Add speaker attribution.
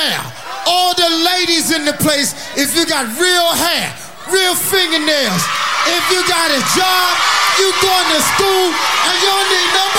Speaker 1: now, all the ladies in the place, if you got real hair, real fingernails, if you got a job, you going to school, and you don't need no